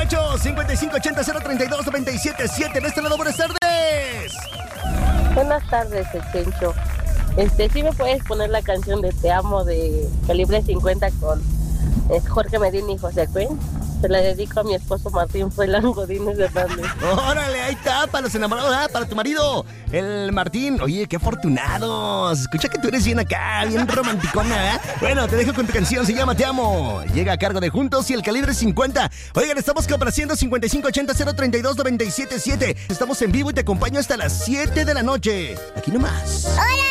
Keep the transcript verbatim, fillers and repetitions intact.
ocho, cinco cinco ocho cero, tres dos nueve siete siete. De este lado, buenas tardes. Buenas tardes, el Chencho. Este, ¿sí me puedes poner la canción de Te Amo de Calibre cincuenta con eh, Jorge Medina y José Quinn? Se la dedico a mi esposo Martín Froilán Godínez Hernández. Órale, ahí está, para los enamorados, ¿eh? Para tu marido, el Martín. Oye, qué afortunados. Escucha que tú eres bien acá, bien romanticona, ¿eh? Bueno, te dejo con tu canción, se llama Te Amo. Llega a cargo de Juntos y el Calibre cincuenta. Oigan, estamos complaciendo cinco cinco ocho cero, tres dos nueve siete siete. Estamos en vivo y te acompaño hasta las siete de la noche. Aquí nomás. ¡Hola!